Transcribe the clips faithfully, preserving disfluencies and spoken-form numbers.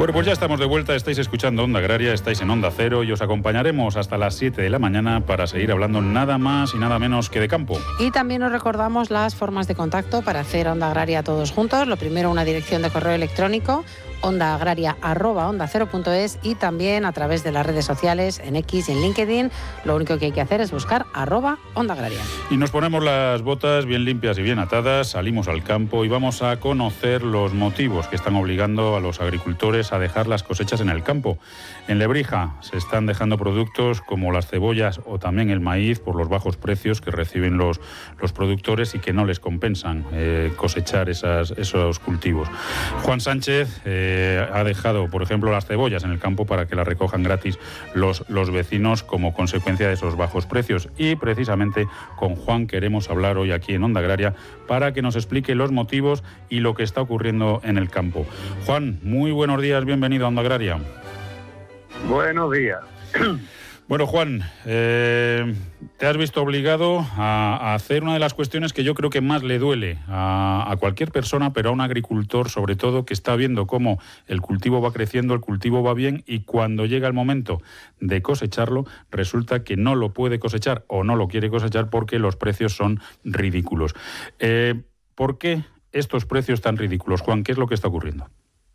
Bueno, pues ya estamos de vuelta, estáis escuchando Onda Agraria, estáis en Onda Cero y os acompañaremos hasta las siete de la mañana para seguir hablando nada más y nada menos que de campo. Y también os recordamos las formas de contacto para hacer Onda Agraria todos juntos. Lo primero, una dirección de correo electrónico, ondaagraria arroba onda cero punto es, y también a través de las redes sociales, en X y en LinkedIn. Lo único que hay que hacer es buscar arroba Onda Agraria. Y nos ponemos las botas bien limpias y bien atadas, salimos al campo y vamos a conocer los motivos que están obligando a los agricultores a dejar las cosechas en el campo. En Lebrija se están dejando productos como las cebollas o también el maíz por los bajos precios que reciben los, los productores y que no les compensan eh, cosechar esas, esos cultivos. Juan Sánchez eh, ha dejado, por ejemplo, las cebollas en el campo para que las recojan gratis los, los vecinos como consecuencia de esos bajos precios. Y precisamente con Juan queremos hablar hoy aquí en Onda Agraria para que nos explique los motivos y lo que está ocurriendo en el campo. Juan, muy buenos días, bienvenido a Onda Agraria. Buenos días. Bueno, Juan, eh, te has visto obligado a, a hacer una de las cuestiones que yo creo que más le duele a, a cualquier persona, pero a un agricultor sobre todo, que está viendo cómo el cultivo va creciendo, el cultivo va bien, y cuando llega el momento de cosecharlo, resulta que no lo puede cosechar o no lo quiere cosechar porque los precios son ridículos. Eh, ¿Por qué estos precios tan ridículos, Juan? ¿Qué es lo que está ocurriendo?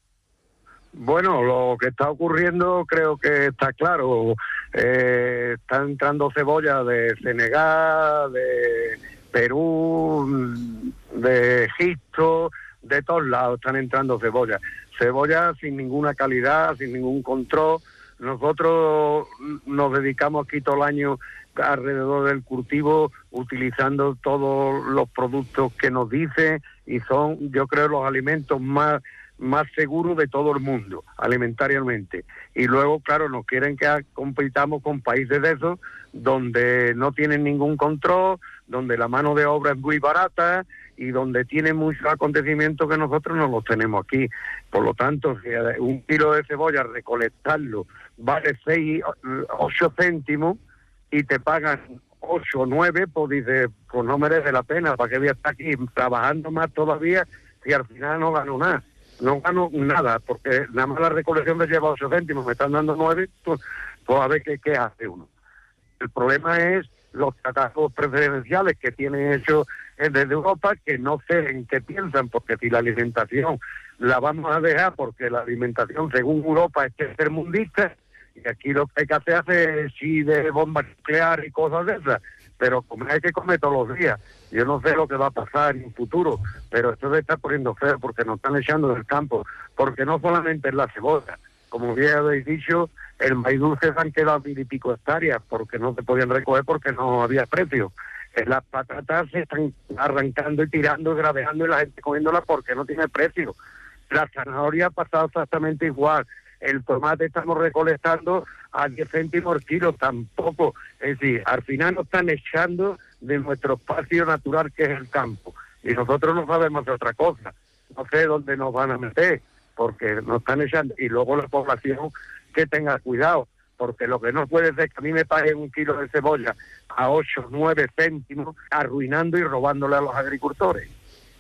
Bueno, lo que está ocurriendo creo que está claro. Eh, están entrando cebollas de Senegal, de Perú, de Egipto, de todos lados están entrando cebollas. Cebollas sin ninguna calidad, sin ningún control. Nosotros nos dedicamos aquí todo el año alrededor del cultivo utilizando todos los productos que nos dicen, y son, yo creo, los alimentos más más seguro de todo el mundo, alimentariamente. Y luego, claro, nos quieren que compitamos con países de esos donde no tienen ningún control, donde la mano de obra es muy barata y donde tienen muchos acontecimientos que nosotros no los tenemos aquí. Por lo tanto, si un kilo de cebolla, recolectarlo, vale seis, ocho céntimos y te pagan ocho o nueve, pues dices, pues no merece la pena, ¿para qué voy a estar aquí trabajando más todavía si al final no gano nada? No gano nada, porque nada más la recolección me lleva ocho céntimos, me están dando nueve, pues, pues a ver qué, qué hace uno. El problema es los tratados preferenciales que tienen hechos desde Europa, que no sé en qué piensan, porque si la alimentación la vamos a dejar, porque la alimentación según Europa es tercermundista, y aquí lo que hay que hacer es sí de bombas nucleares y cosas de esas, pero comer hay que comer todos los días. Yo no sé lo que va a pasar en un futuro, pero esto se está poniendo feo porque nos están echando del campo, porque no solamente es la cebolla, como bien habéis dicho, el maíz dulce se han quedado mil y pico hectáreas porque no se podían recoger porque no había precio. Las patatas se están arrancando y tirando, graveando, y la gente comiéndolas porque no tiene precio. La zanahoria ha pasado exactamente igual. El tomate estamos recolectando a diez céntimos el kilo, tampoco. Es decir, al final nos están echando de nuestro espacio natural que es el campo. Y nosotros no sabemos de otra cosa. No sé dónde nos van a meter, porque nos están echando. Y luego la población que tenga cuidado, porque lo que no puede ser que a mí me paguen un kilo de cebolla a ocho, nueve céntimos, arruinando y robándole a los agricultores.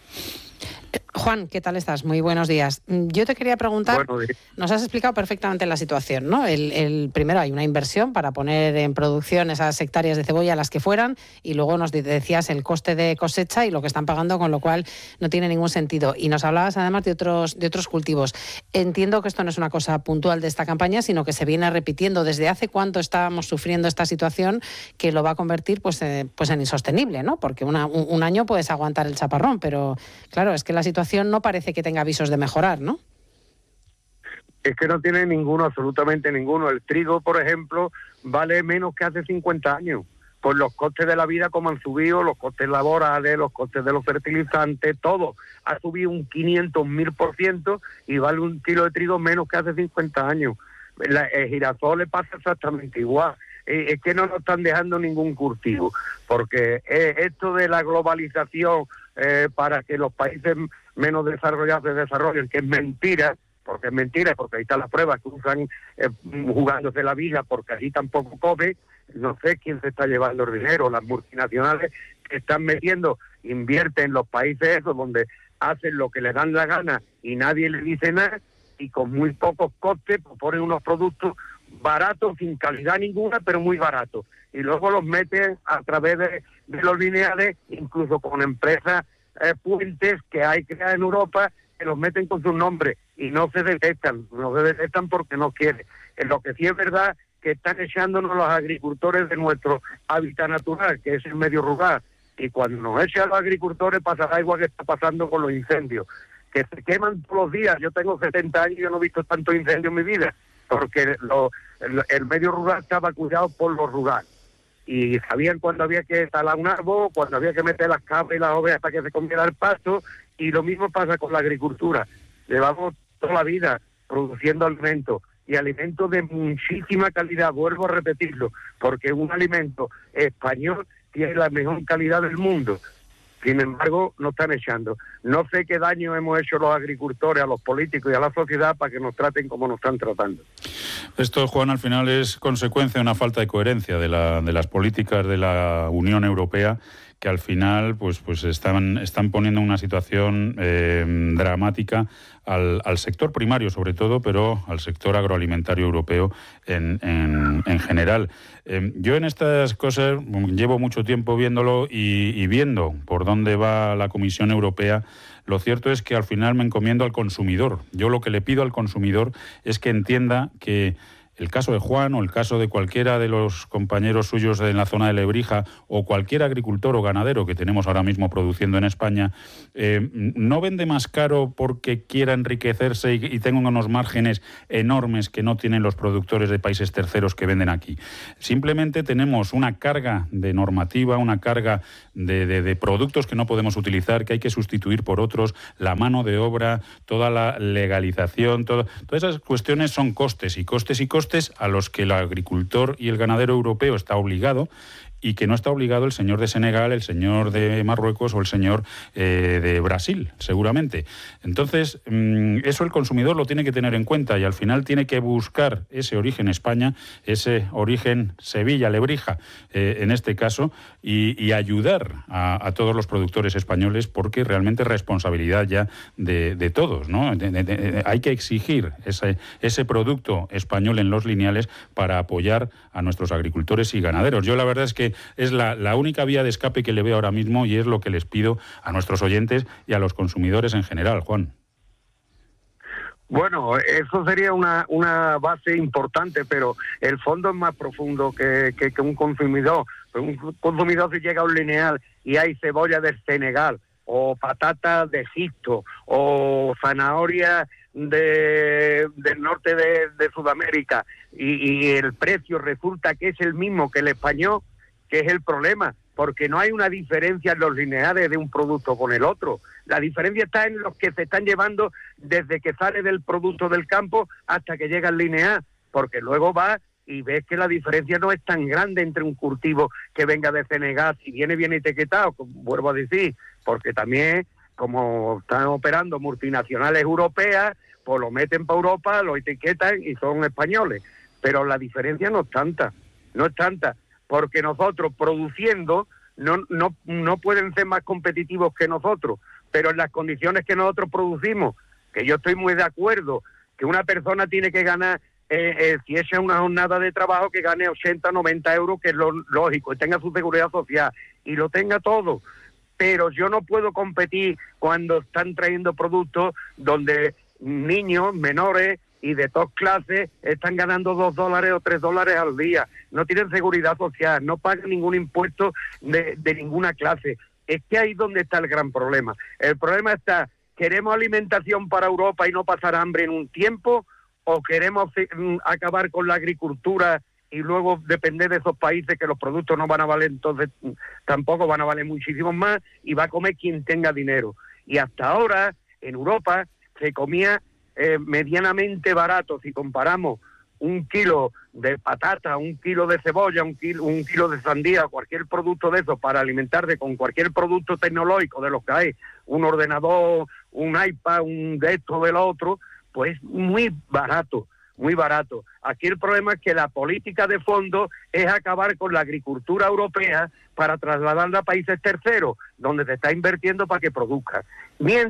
Juan, ¿qué tal estás? Muy buenos días. Yo te quería preguntar, nos has explicado perfectamente la situación, ¿no? El, el primero, hay una inversión para poner en producción esas hectáreas de cebolla, las que fueran, y luego nos decías el coste de cosecha y lo que están pagando, con lo cual no tiene ningún sentido. Y nos hablabas además de otros, de otros cultivos. Entiendo que esto no es una cosa puntual de esta campaña, sino que se viene repitiendo desde hace cuánto estábamos sufriendo esta situación que lo va a convertir pues, eh, pues en insostenible, ¿no? Porque una, un, un año puedes aguantar el chaparrón, pero claro, es que la situación no parece que tenga avisos de mejorar, ¿no? Es que no tiene ninguno, absolutamente ninguno. El trigo, por ejemplo, vale menos que hace cincuenta años. Con los costes de la vida como han subido, los costes laborales, los costes de los fertilizantes, todo ha subido un quinientos mil por ciento y vale un kilo de trigo menos que hace cincuenta años. La, el girasol le pasa exactamente igual. Eh, es que no nos están dejando ningún cultivo, porque eh, esto de la globalización eh, para que los países menos desarrollados se desarrollen, que es mentira, porque es mentira, porque ahí están las pruebas que usan eh, jugándose la vida, porque allí tampoco come. No sé quién se está llevando el dinero, las multinacionales que están metiendo, invierten en los países esos donde hacen lo que les dan la gana y nadie les dice nada, y con muy pocos costes pues ponen unos productos baratos, sin calidad ninguna, pero muy baratos. Y luego los meten a través de, de los lineales, incluso con empresas eh, puentes que hay creadas en Europa, que los meten con sus nombres y no se detectan, no se detectan porque no quieren. En lo que sí es verdad que están echándonos los agricultores de nuestro hábitat natural, que es el medio rural, y cuando nos echan los agricultores pasará igual que está pasando con los incendios, que se queman todos los días. Yo tengo setenta años y yo no he visto tanto incendio en mi vida, porque lo, el, el medio rural estaba cuidado por lo rural, y sabían cuándo había que talar un árbol, cuándo había que meter las cabras y las ovejas para que se comiera el pasto, y lo mismo pasa con la agricultura. Llevamos toda la vida produciendo alimentos, y alimentos de muchísima calidad, vuelvo a repetirlo, porque un alimento español tiene la mejor calidad del mundo. Sin embargo, nos están echando. No sé qué daño hemos hecho los agricultores a los políticos y a la sociedad para que nos traten como nos están tratando. Esto, Juan, al final es consecuencia de una falta de coherencia de, la, de las políticas de la Unión Europea, que al final pues pues están, están poniendo una situación eh, dramática al, al sector primario sobre todo, pero al sector agroalimentario europeo en, en, en general. Eh, yo en estas cosas llevo mucho tiempo viéndolo y, y viendo por dónde va la Comisión Europea. Lo cierto es que al final me encomiendo al consumidor. Yo lo que le pido al consumidor es que entienda que el caso de Juan o el caso de cualquiera de los compañeros suyos en la zona de Lebrija o cualquier agricultor o ganadero que tenemos ahora mismo produciendo en España, eh, no vende más caro porque quiera enriquecerse y, y tenga unos márgenes enormes que no tienen los productores de países terceros que venden aquí. Simplemente tenemos una carga de normativa, una carga de, de, de productos que no podemos utilizar, que hay que sustituir por otros, la mano de obra, toda la legalización, todo, todas esas cuestiones son costes y costes y costes a los que el agricultor y el ganadero europeo está obligado, y que no está obligado el señor de Senegal, el señor de Marruecos o el señor eh, de Brasil, seguramente. Entonces, mmm, eso el consumidor lo tiene que tener en cuenta y al final tiene que buscar ese origen España, ese origen Sevilla, Lebrija, eh, en este caso, y, y ayudar a, a todos los productores españoles, porque realmente es responsabilidad ya de, de todos, ¿no? De, de, de, hay que exigir ese, ese producto español en los lineales para apoyar a nuestros agricultores y ganaderos. Yo la verdad es que es la, la única vía de escape que le veo ahora mismo y es lo que les pido a nuestros oyentes y a los consumidores en general, Juan. Bueno, eso sería una, una base importante, pero el fondo es más profundo que, que, que un consumidor. Un consumidor, si llega a un lineal y hay cebolla del Senegal, o patatas de Egipto, o zanahoria de, del norte de, de Sudamérica, y, y el precio resulta que es el mismo que el español, que es el problema, porque no hay una diferencia en los lineales de un producto con el otro. La diferencia está en los que se están llevando desde que sale del producto del campo hasta que llega al lineal, porque luego va y ves que la diferencia no es tan grande entre un cultivo que venga de Senegal, si viene bien etiquetado, como vuelvo a decir, porque también, como están operando multinacionales europeas, pues lo meten para Europa, lo etiquetan y son españoles. Pero la diferencia no es tanta, no es tanta. Porque nosotros produciendo no, no, no pueden ser más competitivos que nosotros, pero en las condiciones que nosotros producimos, que yo estoy muy de acuerdo, que una persona tiene que ganar, eh, eh, si echa una jornada de trabajo, que gane ochenta, noventa euros, que es lo lógico, y tenga su seguridad social, y lo tenga todo. Pero yo no puedo competir cuando están trayendo productos donde niños, menores y de todas clases están ganando dos dólares o tres dólares al día. No tienen seguridad social, no pagan ningún impuesto de, de ninguna clase. Es que ahí es donde está el gran problema. El problema está, ¿queremos alimentación para Europa y no pasar hambre en un tiempo? ¿O queremos acabar con la agricultura y luego depender de esos países que los productos no van a valer, entonces tampoco van a valer muchísimo más y va a comer quien tenga dinero? Y hasta ahora, en Europa, se comía Eh, medianamente barato. Si comparamos un kilo de patata, un kilo de cebolla, un kilo, un kilo de sandía, cualquier producto de eso para alimentarte con cualquier producto tecnológico de los que hay, un ordenador, un iPad, un de esto, del otro, pues muy barato, muy barato. Aquí el problema es que la política de fondo es acabar con la agricultura europea para trasladarla a países terceros, donde se está invirtiendo para que produzca. Mientras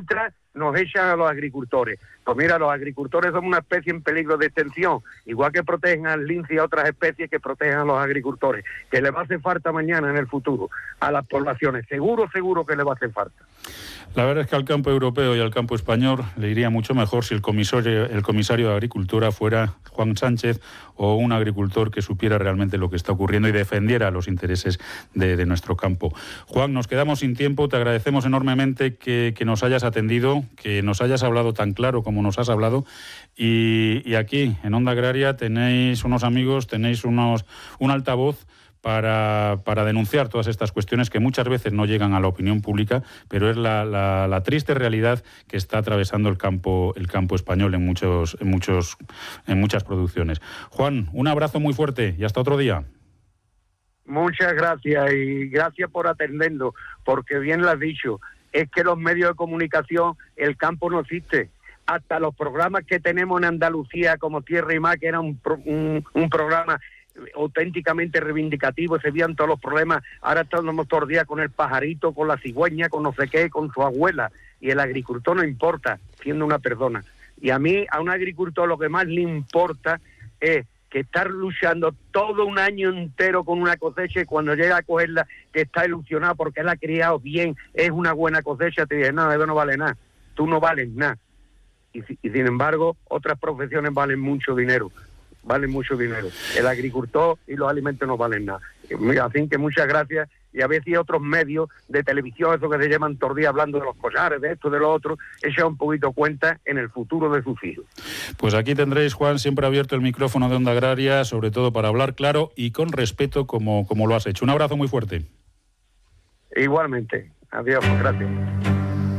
nos echan a los agricultores. Pues mira, los agricultores son una especie en peligro de extinción, igual que protegen al lince y a otras especies que protegen a los agricultores, que le va a hacer falta mañana en el futuro a las poblaciones, seguro, seguro que le va a hacer falta. La verdad es que al campo europeo y al campo español le iría mucho mejor si el comisario, el comisario de Agricultura fuera Juan Sánchez, o un agricultor que supiera realmente lo que está ocurriendo y defendiera los intereses de, de nuestro campo. Juan, nos quedamos sin tiempo, te agradecemos enormemente que, que nos hayas atendido, que nos hayas hablado tan claro como nos has hablado, y, y aquí en Onda Agraria tenéis unos amigos, tenéis unos un altavoz Para, para denunciar todas estas cuestiones que muchas veces no llegan a la opinión pública, pero es la, la, la triste realidad que está atravesando el campo el campo español en muchos en muchos en muchas producciones. Juan, un abrazo muy fuerte y hasta otro día. Muchas gracias y gracias por atendernos, porque bien lo has dicho, es que los medios de comunicación, el campo no existe. Hasta los programas que tenemos en Andalucía como Tierra y Mar, que era un, un, un programa auténticamente reivindicativo, se veían todos los problemas, ahora estamos todos los días con el pajarito, con la cigüeña, con no sé qué, con su abuela, y el agricultor no importa, siendo una persona. Y a mí, a un agricultor lo que más le importa es que estar luchando todo un año entero con una cosecha, y cuando llega a cogerla, que está ilusionado porque él ha criado bien, es una buena cosecha, te dice, no, eso no vale nada, tú no vales nada. Y, y sin embargo, otras profesiones valen mucho dinero. Valen mucho dinero. El agricultor y los alimentos no valen nada. Así que muchas gracias. Y a veces otros medios de televisión, esos que se llaman todos los días hablando de los collares, de esto, de lo otro, echan un poquito cuenta en el futuro de sus hijos. Pues aquí tendréis, Juan, siempre abierto el micrófono de Onda Agraria, sobre todo para hablar claro y con respeto como, como lo has hecho. Un abrazo muy fuerte. Igualmente. Adiós, gracias.